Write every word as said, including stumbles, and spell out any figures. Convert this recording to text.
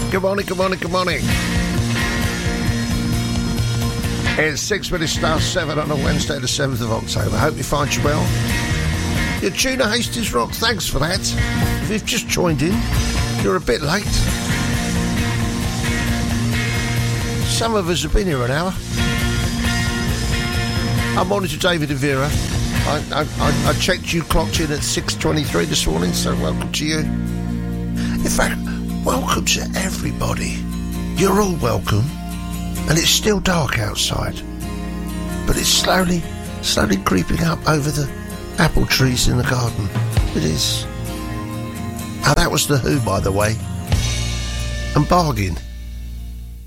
Good morning, good morning, good morning. It's six minutes past seven on a Wednesday, the seventh of October. Hope you find you well. Your tuna Hastings Rock, thanks for that. If you've just joined in, you're a bit late. Some of us have been here an hour. I'm on to David and Vera. I, I, I, I checked you clocked in at six twenty-three this morning, so welcome to you. In fact, welcome to everybody. You're all welcome. And it's still dark outside. But it's slowly, slowly creeping up over the apple trees in the garden. It is. Oh, that was The Who, by the way. And Bargain.